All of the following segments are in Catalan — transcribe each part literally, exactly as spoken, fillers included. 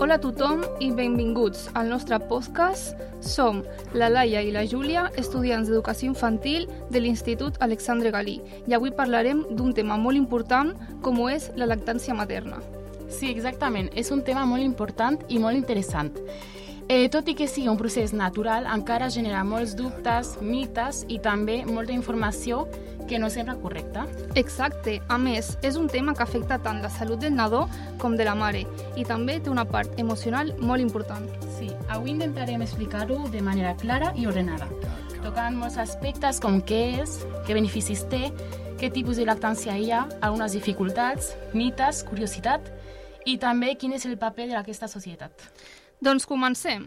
Hola a tothom i benvinguts al nostre podcast. Som la Laia i la Júlia, estudiants d'educació infantil de l'Institut Alexandre Galí, i avui parlarem d'un tema molt important com és la lactància materna. Sí, exactament. És un tema molt important i molt interessant. Eh, tot i que sigui un procés natural, encara genera molts dubtes, mites i també molta informació que no sempre és correcta. Exacte. A més, és un tema que afecta tant la salut del nadó com de la mare i també té una part emocional molt important. Sí, avui intentarem explicar-ho de manera clara i ordenada, tocant molts aspectes com què és, què beneficis té, què tipus de lactància hi ha, algunes dificultats, mites, curiositat i també quin és el paper d'aquesta societat. Doncs comencem.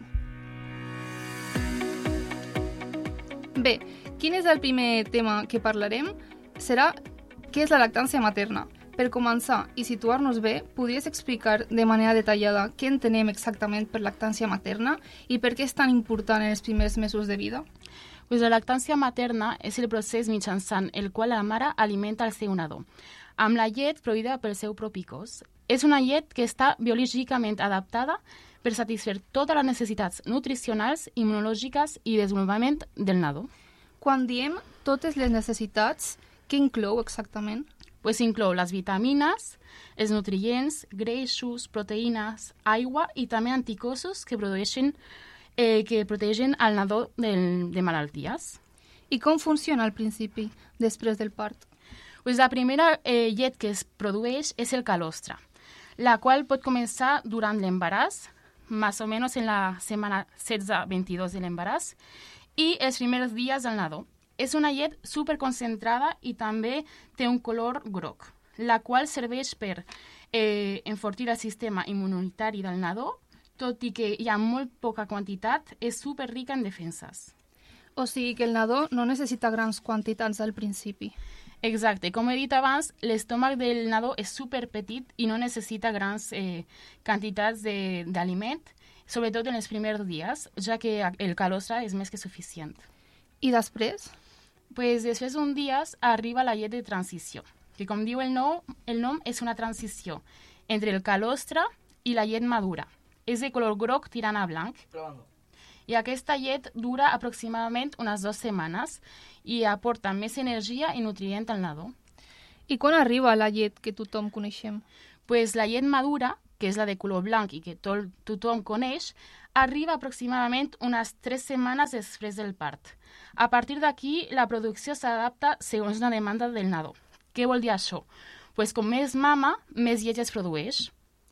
Bé, quin és el primer tema que parlarem? Serà què és la lactància materna. Per començar i situar-nos bé, podries explicar de manera detallada què entenem exactament per lactància materna i per què és tan important en els primers mesos de vida? Pues la lactància materna és el procés mitjançant el qual la mare alimenta el seu nadó, amb la llet produïda pel seu propi cos. És una llet que està biològicament adaptada per satisfer totes les necessitats nutricionals, immunològiques i desenvolupament del nadó. Quan diem totes les necessitats, què inclou exactament? Pues inclou les vitamines, els nutrients, greixos, proteïnes, aigua i també anticossos que produeixen eh, que protegeixen el nadó del, de malalties. I com funciona al principi, després del part? Pues la primera eh, llet que es produeix és el calostre, la qual pot començar durant l'embaràs, més o menys en la setmana setze vint-i-dos de l'embaràs, i els primers dies del nadó. És una llet superconcentrada i també té un color groc, la qual serveix per eh, enfortir el sistema immunitari del nadó, tot i que hi ha molt poca quantitat, és superrica en defenses. O sigui que el nadó no necessita grans quantitats al principi. Exacte. Com he dit abans, l'estómac del nadó és superpetit i no necessita grans eh, quantitats d'aliment, sobretot en els primers dies, ja que el calostre és més que suficient. I després? Pues després d'un dia arriba la llet de transició, que com diu el nom, el nom és una transició entre el calostre i la llet madura. És de color groc tirant a blanc. Probando. I aquesta llet dura aproximadament unes dues setmanes i aporta més energia i nutrient al nadó. I quan arriba la llet que tothom coneixem? Pues la llet madura, que és la de color blanc i que to tothom coneix, arriba aproximadament unes tres setmanes després del part. A partir d'aquí, la producció s'adapta segons la demanda del nadó. Què vol dir això? Pues com més mama, més llet es produeix.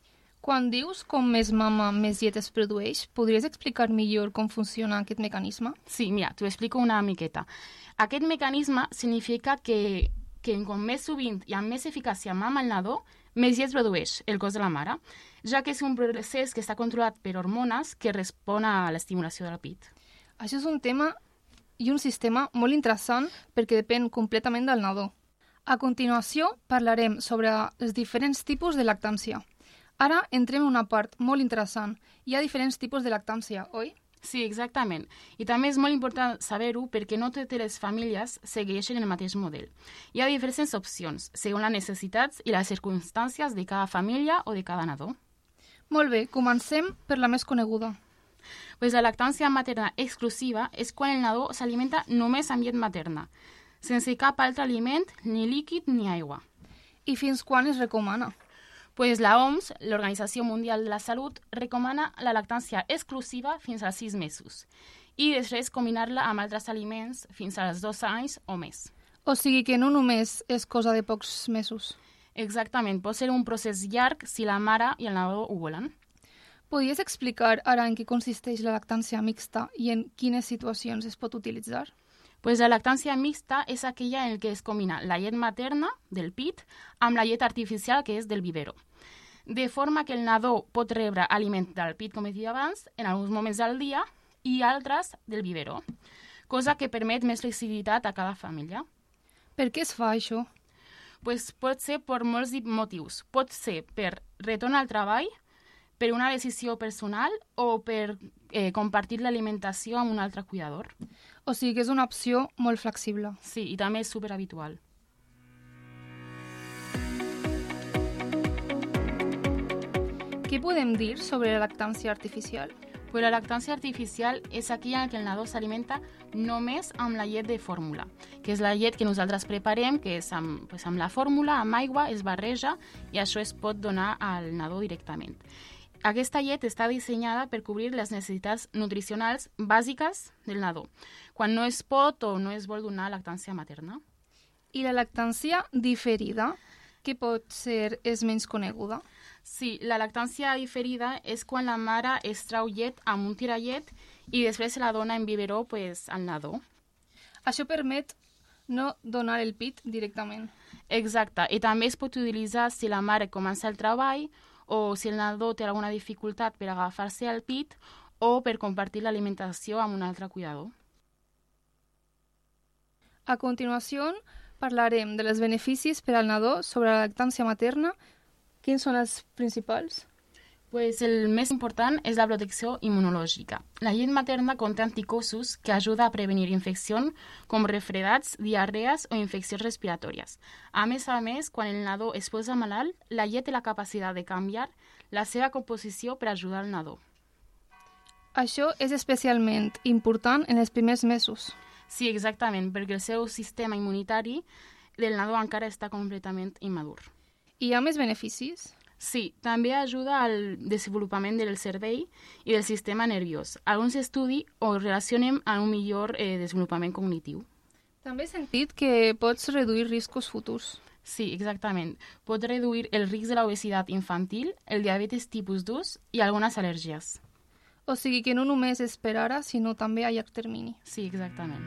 Quan dius com més mama, més llet es produeix, podries explicar millor com funciona aquest mecanisme? Sí, mira, t'ho explico una miqueta. Aquest mecanisme significa que, que com més sovint i amb més eficàcia mama el nadó, més llet produeix el cos de la mare, ja que és un procés que està controlat per hormones que respon a l'estimulació del pit. Això és un tema i un sistema molt interessant perquè depèn completament del nadó. A continuació parlarem sobre els diferents tipus de lactància. Ara entrem en una part molt interessant. Hi ha diferents tipus de lactància, oi? Sí, exactament. I també és molt important saber-ho perquè no totes les famílies segueixen el mateix model. Hi ha diferents opcions, segons les necessitats i les circumstàncies de cada família o de cada nadó. Molt bé, comencem per la més coneguda. Pues la lactància materna exclusiva és quan el nadó s'alimenta només amb llet materna, sense cap altre aliment, ni líquid ni aigua. I fins quan es recomana? Pues la O M S, l'Organització Mundial de la Salut, recomana la lactància exclusiva fins als sis mesos i després combinar-la amb altres aliments fins als dos anys o més. O sigui que no només és cosa de pocs mesos. Exactament, pot ser un procés llarg si la mare i el nadó ho volen. Podries explicar ara en què consisteix la lactància mixta i en quines situacions es pot utilitzar? Pues la lactància mixta és aquella en què es combina la llet materna, del pit, amb la llet artificial, que és del biberó. De forma que el nadó pot rebre aliment del pit, com he dit abans, en alguns moments del dia, i altres del biberó, cosa que permet més flexibilitat a cada família. Per què es fa això? Pues pot ser per molts motius. Pot ser per retorn al treball, per una decisió personal o per eh, compartir l'alimentació amb un altre cuidador. O sigui que és una opció molt flexible. Sí, i també és superhabitual. Què podem dir sobre la lactància artificial? Pues la lactància artificial és aquella en què el nadó s'alimenta només amb la llet de fórmula, que és la llet que nosaltres preparem, que és amb, pues amb la fórmula, amb aigua, es barreja i això es pot donar al nadó directament. Aquesta llet està dissenyada per cobrir les necessitats nutricionals bàsiques del nadó, quan no es pot o no es vol donar lactància materna. I la lactància diferida, que pot ser, és menys coneguda? Sí, la lactància diferida és quan la mare es trau llet amb un tirallet i després se la dona en biberó pues, al nadó. Això permet no donar el pit directament. Exacte, i també es pot utilitzar si la mare comença el treball o si el nadó té alguna dificultat per agafar-se al pit o per compartir l'alimentació amb un altre cuidador. A continuació, parlarem dels beneficis per al nadó sobre la lactància materna. Quins són els principals? Pues el més important és la protecció immunològica. La llet materna conté anticossos que ajuda a prevenir infeccions com refredats, diarrees o infeccions respiratòries. A més a més, quan el nadó es posa malalt, la llet té la capacitat de canviar la seva composició per ajudar al nadó. Això és especialment important en els primers mesos. Sí, exactament, perquè el seu sistema immunitari del nadó encara està completament immadur. Hi ha més beneficis? Sí, també ajuda al desenvolupament del cervell i del sistema nerviós. Alguns estudis ho relacionen amb un millor eh, desenvolupament cognitiu. També he sentit que pots reduir riscos futurs. Sí, exactament. Pot reduir el risc de l'obesitat infantil, el diabetes tipus dos i algunes al·lèrgies. O sigui que no només és per ara, sinó també a llarg termini. Sí, exactament.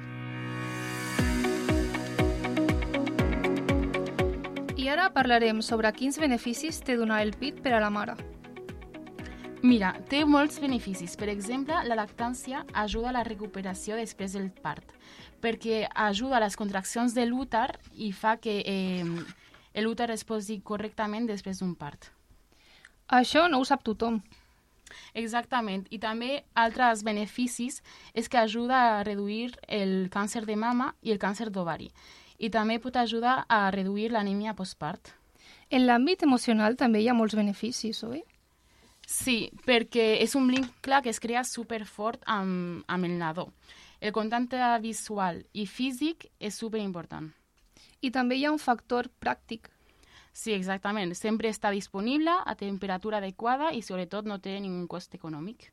I ara parlarem sobre quins beneficis té donar el pit per a la mare. Mira, té molts beneficis. Per exemple, la lactància ajuda a la recuperació després del part, perquè ajuda a les contraccions de l'úter i fa que eh, l'úter es posi correctament després d'un part. Això no ho sap tothom. Exactament, i també altres beneficis és que ajuda a reduir el càncer de mama i el càncer d'ovari, i també pot ajudar a reduir l'anèmia postpart. En l'àmbit emocional també hi ha molts beneficis, oi? Sí, perquè és un vincle que es crea superfort amb, amb el nadó. El contacte visual i físic és superimportant. I també hi ha un factor pràctic. Sí, exactament. Sempre està disponible a temperatura adequada i sobretot no té ningú cost econòmic.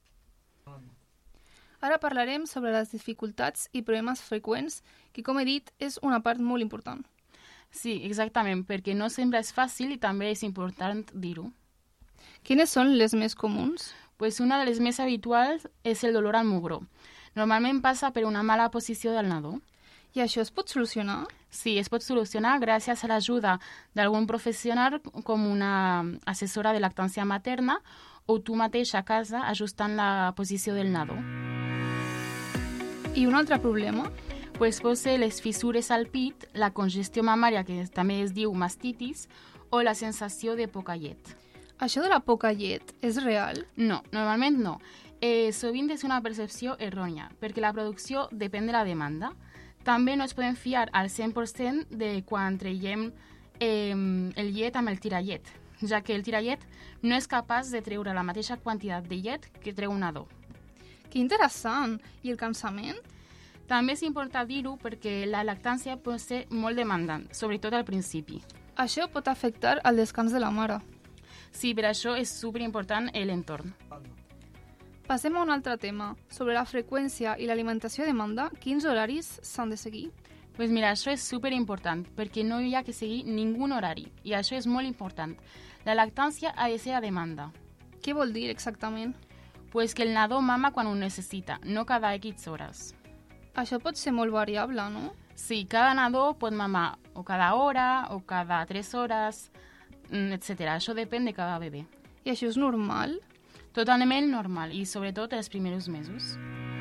Ara parlarem sobre les dificultats i problemes freqüents, que, com he dit, és una part molt important. Sí, exactament, perquè no sempre és fàcil i també és important dir-ho. Quines són les més comuns? Pues una de les més habituals és el dolor al mugró. Normalment passa per una mala posició del nadó. I això es pot solucionar? Sí, es pot solucionar gràcies a l'ajuda d'algun professional com una assessora de lactància materna o tu mateix a casa ajustant la posició del nadó. I un altre problema? Pues pot ser les fissures al pit, la congestió mamària, que també es diu mastitis, o la sensació de poca llet. Això de la poca llet és real? No, normalment no. Eh, sovint és una percepció errònia, perquè la producció depèn de la demanda. També no es poden fiar al cent per cent de quan traiem eh, el llet amb el tirallet, ja que el tirallet no és capaç de treure la mateixa quantitat de llet que treu un nadó. Que interessant! I el cansament? També és important dir-ho perquè la lactància pot ser molt demandant, sobretot al principi. Això pot afectar el descans de la mare. Sí, per això és superimportant l'entorn. Passem a un altre tema. Sobre la freqüència i l'alimentació a demanda, quins horaris s'han de seguir? Pues mira, això és superimportant, perquè no hi ha que seguir ningú horari, i això és molt important. La lactància ha de ser a demanda. Què vol dir exactament? Pues que el nadó mama quan ho necessita, no cada X hores. Això pot ser molt variable, no? Sí, cada nadó pot mamar o cada hora o cada tres hores, etcètera. Això depèn de cada bebè. I això és normal? Totalment normal, i sobretot els primers mesos.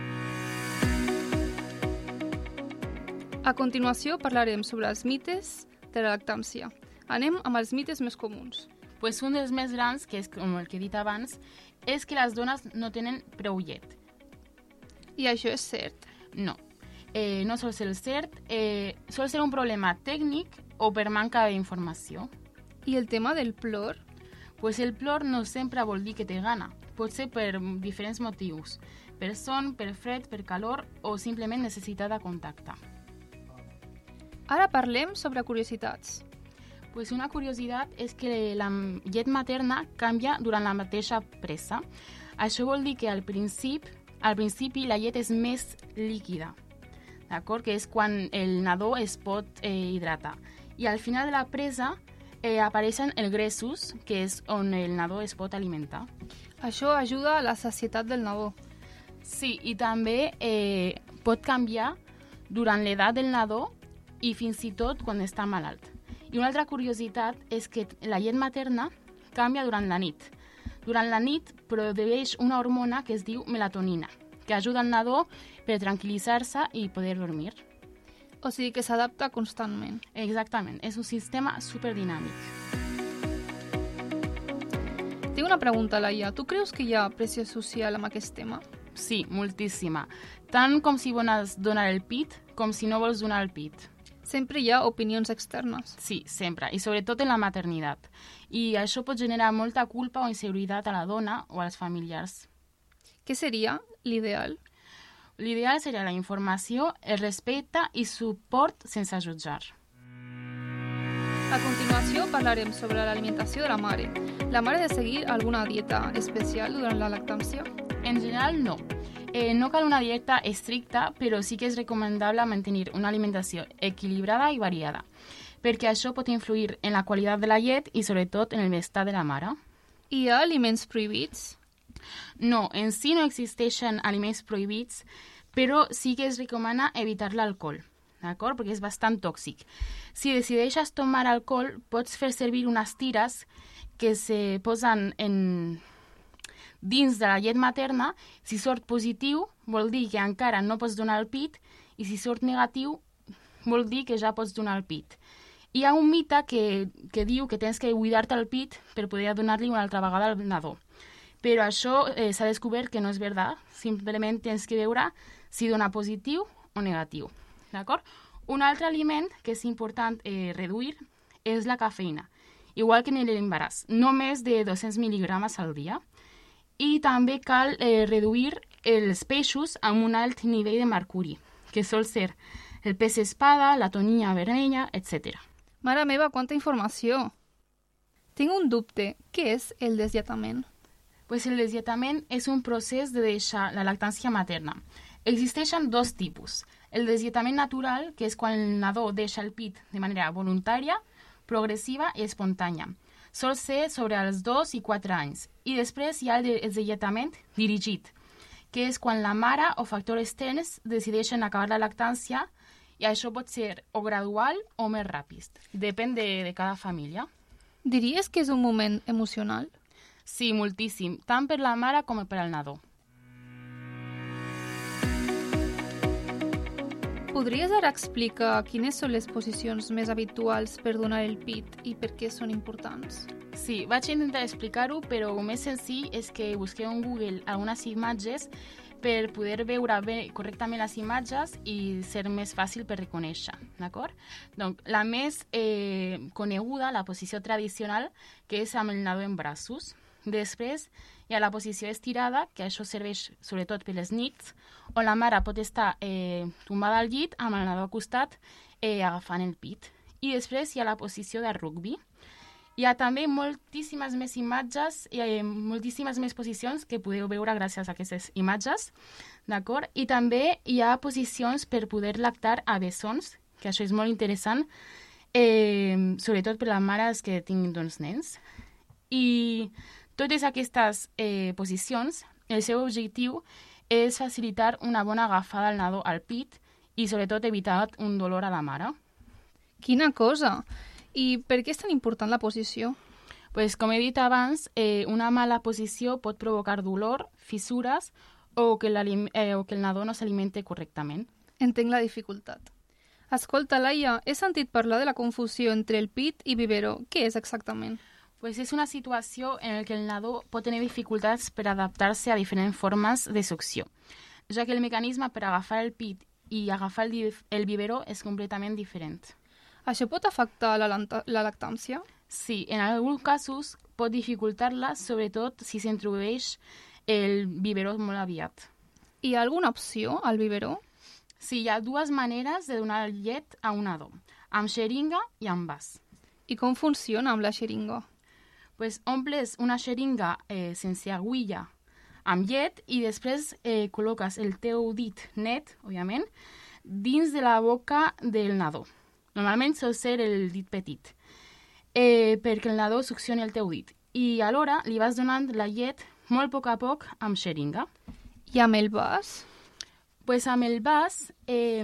A continuació parlarem sobre els mites de la lactància. Anem amb els mites més comuns. Pues un dels més grans, que és com el que he dit abans, és que les dones no tenen prou llet. I això és cert? No, eh, no sol ser cert, eh, sol ser un problema tècnic o per manca d'informació. I el tema del plor? Pues el plor no sempre vol dir que té gana. Pot ser per diferents motius. Per son, per fred, per calor o simplement necessitat de contacte. Ara parlem sobre curiositats. Pues una curiositat és que la llet materna canvia durant la mateixa presa. Això vol dir que al principi, al principi la llet és més líquida, d'acord? Que és quan el nadó es pot eh, hidratar. I al final de la presa eh, apareixen els greixos, que és on el nadó es pot alimentar. Això ajuda a la sacietat del nadó. Sí, i també eh, pot canviar durant l'edat del nadó i fins i tot quan està malalt. I una altra curiositat és que la llet materna canvia durant la nit. Durant la nit produeix una hormona que es diu melatonina, que ajuda al nadó per tranquil·litzar-se i poder dormir. O sigui que s'adapta constantment. Exactament, és un sistema superdinàmic. Tinc una pregunta, Laia. Tu creus que hi ha pressió social amb aquest tema? Sí, moltíssima. Tant com si vols donar el pit, com si no vols donar el pit. Sempre hi ha opinions externes. Sí, sempre, i sobretot en la maternitat. I això pot generar molta culpa o inseguretat a la dona o als familiars. Què seria l'ideal? L'ideal seria la informació, el respecte i suport sense jutjar. A continuació parlarem sobre l'alimentació de la mare. La mare ha de seguir alguna dieta especial durant la lactància? En general, no. Eh, no cal una dieta estricta, però sí que és recomanable mantenir una alimentació equilibrada i variada, perquè això pot influir en la qualitat de la llet i sobretot en el benestar de la mare. Hi ha aliments prohibits? No, en si no existeixen aliments prohibits, però sí que es recomana evitar l'alcohol, d'acord? Perquè és bastant tòxic. Si decideixes tomar alcohol, pots fer servir unes tires que se posen en dins de la llet materna. Si surt positiu, vol dir que encara no pots donar el pit, i si surt negatiu, vol dir que ja pots donar el pit. Hi ha un mite que, que diu que tens que buidar-te el pit per poder donar-li una altra vegada al nadó. Però això eh, s'ha descobert que no és veritat. Simplement tens que veure si dona positiu o negatiu. D'acord? Un altre aliment que és important eh, reduir és la cafeïna, igual que en l'embaràs, no més de dos-cents mil·ligrams al dia. I també cal eh, reduir els peixos amb un alt nivell de mercuri, que sol ser el peix espada, la tonia vermella, etcètera. Mare meva, quanta informació! Tinc un dubte. Què és el deslletament? Pues el deslletament és un procés de deixar la lactància materna. Existeixen dos tipus. El deslletament natural, que és quan el nadó deixa el pit de manera voluntària, progressiva i espontània. Sol ser sobre els dos i quatre anys. I després hi ha el deslletament dirigit, que és quan la mare o factors externs decideixen acabar la lactància, i això pot ser o gradual o més ràpid. Depèn de, de cada família. Diries que és un moment emocional? Sí, moltíssim, tant per la mare com per al nadó. Podries ara explicar quines són les posicions més habituals per donar el pit i per què són importants? Sí, vaig intentar explicar-ho, però el més senzill és que busqueu en Google algunes imatges per poder veure bé correctament les imatges i ser més fàcil per reconèixer, d'acord? Donc, la més eh, coneguda, la posició tradicional, que és amb el nadó en braços. Després hi ha la posició estirada, que això serveix sobretot per les nits, on la mare pot estar eh, tombada al llit amb el nadó al costat eh, agafant el pit. I després hi ha la posició de rugby. Hi ha també moltíssimes més imatges, eh, moltíssimes més posicions que podeu veure gràcies a aquestes imatges, d'acord? I també hi ha posicions per poder lactar a bessons, que això és molt interessant, eh, sobretot per les mares que tinguin doncs, nens. I totes aquestes eh, posicions, el seu objectiu és facilitar una bona agafada al nadó al pit i sobretot evitar un dolor a la mare. Quina cosa! I per què és tan important la posició? Pues, com he dit abans, eh, una mala posició pot provocar dolor, fissures o que, eh, o que el nadó no s'alimente correctament. Entenc la dificultat. Escolta, Laia, he sentit parlar de la confusió entre el pit i biberó. Què és exactament? Pues és una situació en què el nadó pot tenir dificultats per adaptar-se a diferents formes de succió, ja que el mecanisme per agafar el pit i agafar el, el biberó és completament diferent. Això pot afectar la, la lactància? Sí, en alguns casos pot dificultar-la, sobretot si s'introdueix el biberó molt aviat. Hi ha alguna opció al biberó? Sí, hi ha dues maneres de donar llet a un nadó, amb xeringa i amb vas. I com funciona amb la xeringa? Pues omples una xeringa eh, sense agulla amb llet i després eh, col·loques el teu dit net, òbviament, dins de la boca del nadó. Normalment sol ser el dit petit, eh, perquè el nadó succioni el teu dit. I alhora li vas donant la llet molt a poc a poc amb xeringa. I amb el vas? Pues amb el vas eh,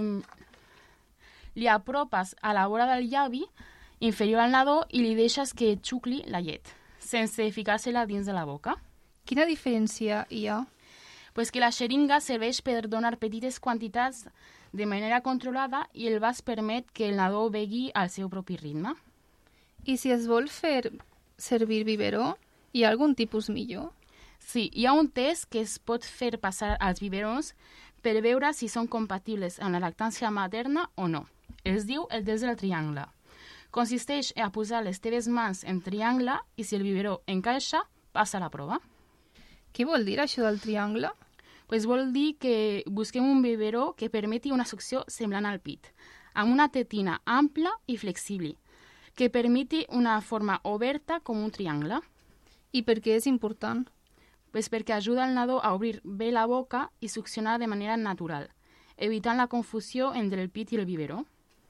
li apropes a la vora del llavi inferior al nadó i li deixes que xucli la llet, sense ficar-se-la dins de la boca. Quina diferència hi ha? Pues que la xeringa serveix per donar petites quantitats de manera controlada i el vas permet que el nadó begui al seu propi ritme. I si es vol fer servir biberó, hi ha algun tipus millor? Sí, hi ha un test que es pot fer passar als biberons per veure si són compatibles amb la lactància materna o no. Es diu el test del triangle. Consisteix a posar les teves mans en triangle i si el biberó encaixa, passa la prova. Què vol dir això del triangle? Pues vol dir que busquem un biberó que permeti una succió semblant al pit, amb una tetina ampla i flexible, que permeti una forma oberta com un triangle. I per què és important? Pues perquè ajuda al nadó a obrir bé la boca i succionar de manera natural, evitant la confusió entre el pit i el biberó.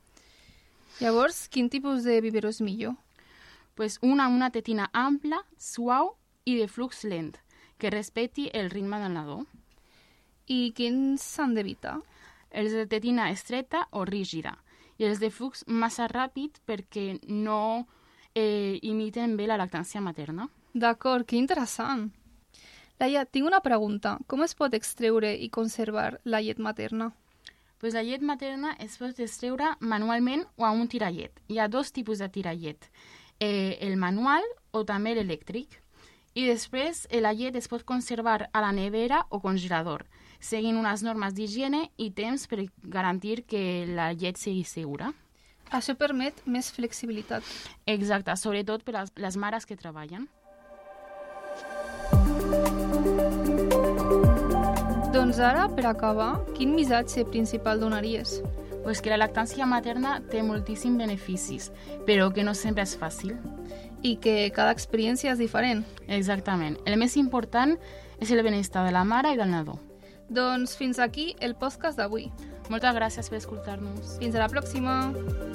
Llavors, quin tipus de biberó és millor? Pues una amb una tetina ampla, suau i de flux lent, que respecti el ritme del nadó. I quins s'han d'evitar? Els de tetina estreta o rígida i els de flux massa ràpid perquè no eh, imiten bé la lactància materna. D'acord, que interessant. Laia, tinc una pregunta. Com es pot extreure i conservar la llet materna? Pues la llet materna es pot extreure manualment o amb un tirallet. Hi ha dos tipus de tirallet, eh, el manual o també l'elèctric. I després la llet es pot conservar a la nevera o congelador, seguint unes normes d'higiene i temps per garantir que la llet sigui segura. Això permet més flexibilitat. Exacte, sobretot per a les mares que treballen. Doncs ara, per acabar, quin missatge principal donaries? Pues que la lactància materna té moltíssims beneficis, però que no sempre és fàcil. I que cada experiència és diferent. Exactament. El més important és el benestar de la mare i del nadó. Doncs fins aquí el podcast d'avui. Moltes gràcies per escoltar-nos. Fins a la pròxima!